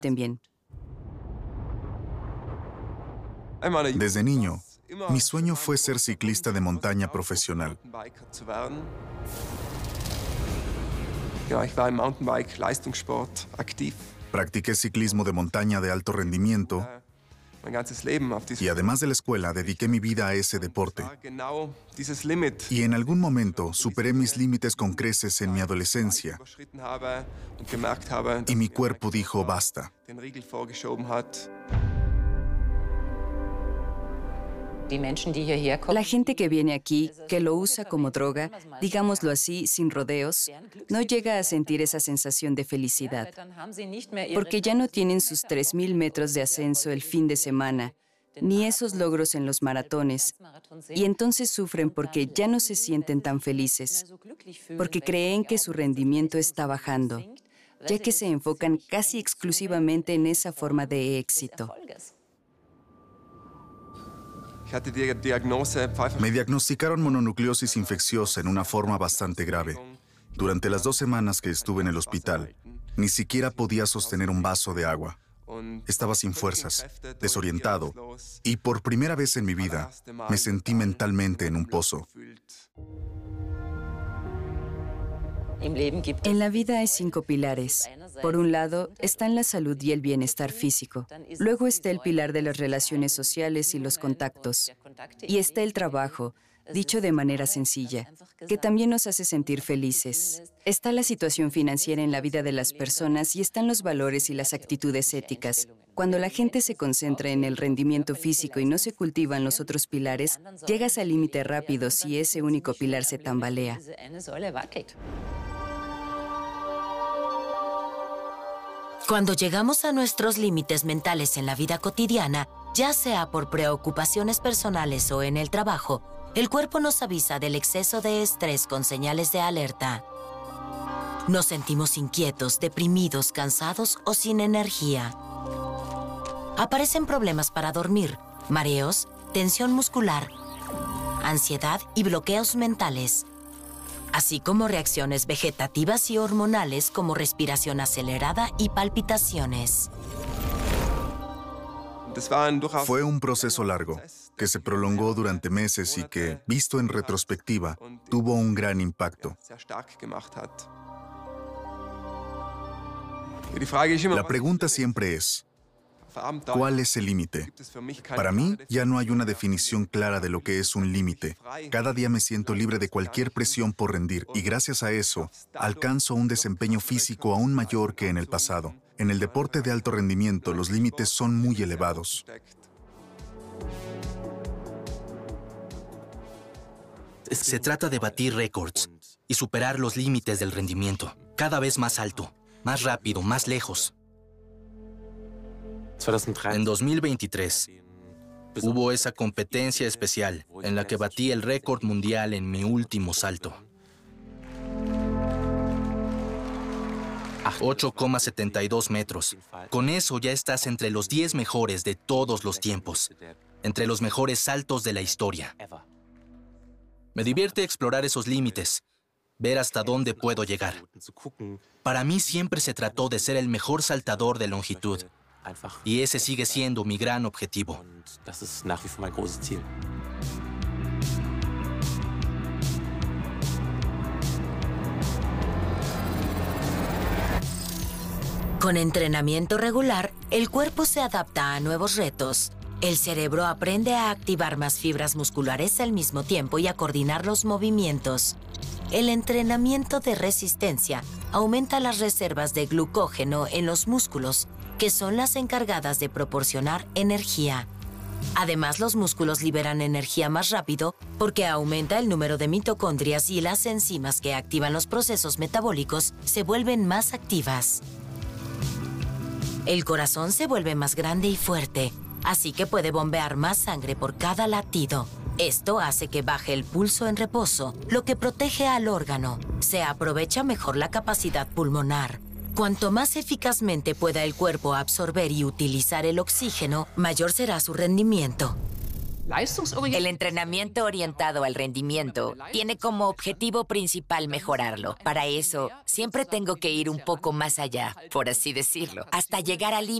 bien. Desde niño, mi sueño fue ser ciclista de montaña profesional. Practiqué ciclismo de montaña de alto rendimiento y además de la escuela, dediqué mi vida a ese deporte. Y en algún momento superé mis límites con creces en mi adolescencia y mi cuerpo dijo basta. La gente que viene aquí, que lo usa como droga, digámoslo así, sin rodeos, no llega a sentir esa sensación de felicidad, porque ya no tienen sus 3.000 metros de ascenso el fin de semana, ni esos logros en los maratones, y entonces sufren porque ya no se sienten tan felices, porque creen que su rendimiento está bajando, ya que se enfocan casi exclusivamente en esa forma de éxito. Me diagnosticaron mononucleosis infecciosa en una forma bastante grave. Durante las 2 semanas que estuve en el hospital, ni siquiera podía sostener un vaso de agua. Estaba sin fuerzas, desorientado, y por primera vez en mi vida me sentí mentalmente en un pozo. En la vida hay 5 pilares. Por un lado, están la salud y el bienestar físico. Luego está el pilar de las relaciones sociales y los contactos. Y está el trabajo, dicho de manera sencilla, que también nos hace sentir felices. Está la situación financiera en la vida de las personas y están los valores y las actitudes éticas. Cuando la gente se concentra en el rendimiento físico y no se cultivan los otros pilares, llegas al límite rápido si ese único pilar se tambalea. Cuando llegamos a nuestros límites mentales en la vida cotidiana, ya sea por preocupaciones personales o en el trabajo, el cuerpo nos avisa del exceso de estrés con señales de alerta. Nos sentimos inquietos, deprimidos, cansados o sin energía. Aparecen problemas para dormir, mareos, tensión muscular, ansiedad y bloqueos mentales, así como reacciones vegetativas y hormonales como respiración acelerada y palpitaciones. Fue un proceso largo, que se prolongó durante meses y que, visto en retrospectiva, tuvo un gran impacto. La pregunta siempre es, ¿cuál es el límite? Para mí, ya no hay una definición clara de lo que es un límite. Cada día me siento libre de cualquier presión por rendir y gracias a eso, alcanzo un desempeño físico aún mayor que en el pasado. En el deporte de alto rendimiento, los límites son muy elevados. Se trata de batir récords y superar los límites del rendimiento, cada vez más alto, más rápido, más lejos. En 2023, hubo esa competencia especial en la que batí el récord mundial en mi último salto. 8,72 metros. Con eso ya estás entre los 10 mejores de todos los tiempos, entre los mejores saltos de la historia. Me divierte explorar esos límites, ver hasta dónde puedo llegar. Para mí siempre se trató de ser el mejor saltador de longitud. Y ese sigue siendo mi gran objetivo. Con entrenamiento regular, el cuerpo se adapta a nuevos retos. El cerebro aprende a activar más fibras musculares al mismo tiempo y a coordinar los movimientos. El entrenamiento de resistencia aumenta las reservas de glucógeno en los músculos, que son las encargadas de proporcionar energía. Además, los músculos liberan energía más rápido porque aumenta el número de mitocondrias y las enzimas que activan los procesos metabólicos se vuelven más activas. El corazón se vuelve más grande y fuerte, así que puede bombear más sangre por cada latido. Esto hace que baje el pulso en reposo, lo que protege al órgano. Se aprovecha mejor la capacidad pulmonar. Cuanto más eficazmente pueda el cuerpo absorber y utilizar el oxígeno, mayor será su rendimiento. El entrenamiento orientado al rendimiento tiene como objetivo principal mejorarlo. Para eso, siempre tengo que ir un poco más allá, por así decirlo, hasta llegar al límite.